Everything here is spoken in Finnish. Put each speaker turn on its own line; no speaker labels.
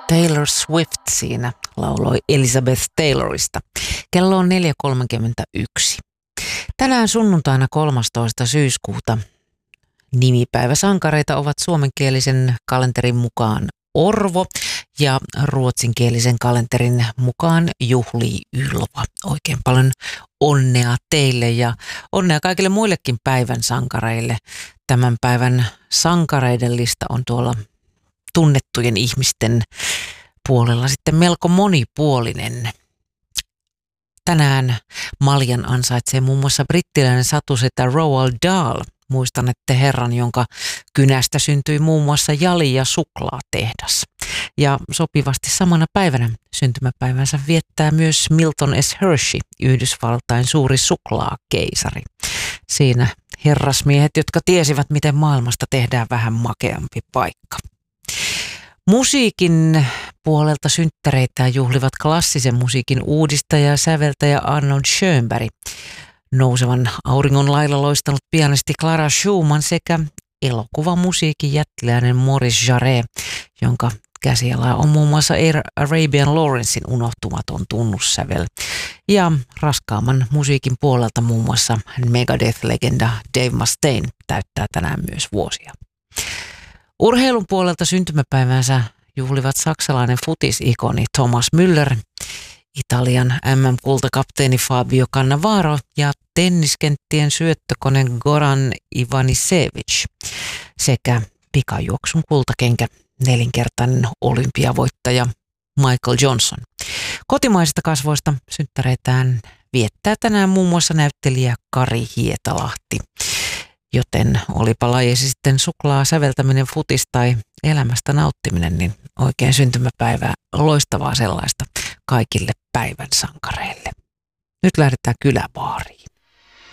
Taylor Swift siinä lauloi Elizabeth Taylorista. Kello on 4.31. Tänään sunnuntaina 13. syyskuuta nimipäiväsankareita ovat suomenkielisen kalenterin mukaan Orvo ja ruotsinkielisen kalenterin mukaan juhlii Ylva. Oikein paljon onnea teille ja onnea kaikille muillekin päivän sankareille. Tämän päivän sankareiden lista on tuolla tunnettujen ihmisten puolella sitten melko monipuolinen. Tänään maljan ansaitsee muun muassa brittiläinen satusetä Roald Dahl. Muistanette herran, jonka kynästä syntyi muun muassa jali- ja suklaatehdas. Ja sopivasti samana päivänä syntymäpäivänsä viettää myös Milton S. Hershey, Yhdysvaltain suuri suklaakeisari. Siinä herrasmiehet, jotka tiesivät, miten maailmasta tehdään vähän makeampi paikka. Musiikin puolelta synttäreitä juhlivat klassisen musiikin uudistaja ja säveltäjä Arnold Schönberg, nousevan auringon lailla loistanut pianisti Clara Schumann sekä elokuvamusiikin jättiläinen Maurice Jarre, jonka käsiala on muun muassa Arabian Lawrencein unohtumaton tunnussävel. Ja raskaamman musiikin puolelta muun muassa Megadeth-legenda Dave Mustaine täyttää tänään myös vuosia. Urheilun puolelta syntymäpäivänsä juhlivat saksalainen futisikoni Thomas Müller, Italian MM-kultakapteeni Fabio Cannavaro ja tenniskenttien syöttökone Goran Ivanisevic sekä pikajuoksun kultakenkä nelinkertainen olympiavoittaja Michael Johnson. Kotimaisista kasvoista synttäreitään viettää tänään muun muassa näyttelijä Kari Hietalahti. Joten olipa lajeisi sitten suklaa säveltäminen, futis tai elämästä nauttiminen, niin oikein syntymäpäivää, loistavaa sellaista kaikille päivän sankareille. Nyt lähdetään kyläbaariin.